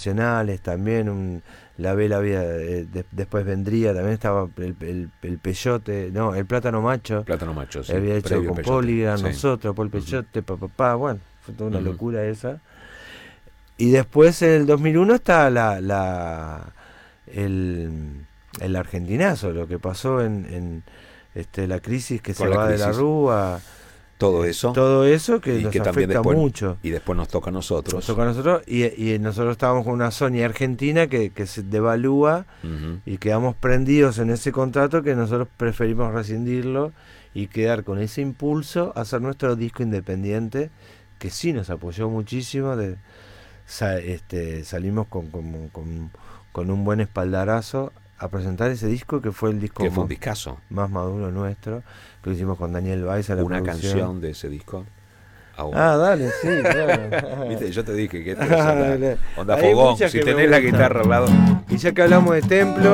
nacionales también, La Vela había, después vendría, también estaba el Peyote, no, el Plátano Macho. Plátano Macho, sí. Había hecho con Peyote, Polygram, sí. nosotros, Paul Peyote, bueno, fue toda una locura esa. Y después en el 2001 está el argentinazo, lo que pasó en la crisis que Con se la va crisis. de la Rúa. Todo eso que y nos que también afecta después, mucho. y después nos toca a nosotros. Nos toca a nosotros y nosotros estábamos con una Sony argentina que se devalúa y quedamos prendidos en ese contrato que nosotros preferimos rescindirlo y quedar con ese impulso a hacer nuestro disco independiente, que sí nos apoyó muchísimo. Salimos con un buen espaldarazo a presentar ese disco, que fue el disco que fue un discazo más maduro nuestro, que lo hicimos con Daniel Weiss a la una producción. canción de ese disco. Dale, sí, claro. Viste, yo te dije que esto es onda Hay fogón, muchas si que me tenés la gustan. guitarra al lado. Y ya que hablamos de Templo,